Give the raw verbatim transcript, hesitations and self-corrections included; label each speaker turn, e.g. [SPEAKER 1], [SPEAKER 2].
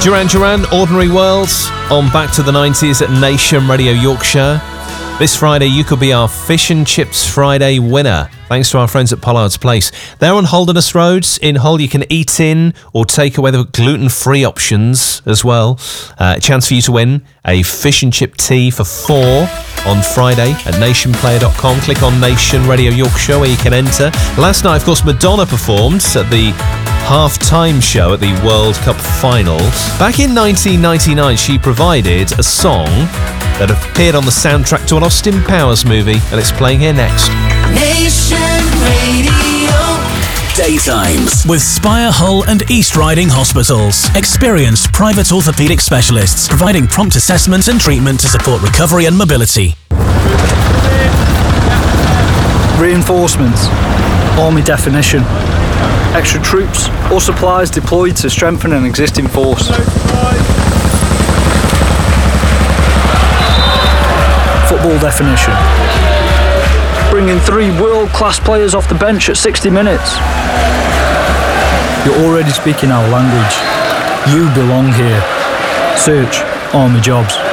[SPEAKER 1] Duran Duran, Ordinary World, on Back to the nineties at Nation Radio Yorkshire. This Friday, you could be our Fish and Chips Friday winner, thanks to our friends at Pollard's Place. They're on Holderness Road in Hull. You can eat in or take away the gluten-free options as well. Uh, a chance for you to win a fish and chip tea for four on Friday at nation player dot com. Click on Nation Radio Yorkshire where you can enter. Last night, of course, Madonna performed at the half-time show at the World Cup final. Back in nineteen ninety-nine, she provided a song that appeared on the soundtrack to an Austin Powers movie, and it's playing here next.
[SPEAKER 2] Nation Radio.
[SPEAKER 3] Daytimes with Spire Hull and East Riding Hospitals. Experienced private orthopaedic specialists providing prompt assessment and treatment to support recovery and mobility.
[SPEAKER 4] Reinforcements. Army definition. Extra troops or supplies deployed to strengthen an existing force. Football definition. Bringing three world-class players off the bench at sixty minutes. You're already speaking our language. You belong here. Search Army Jobs.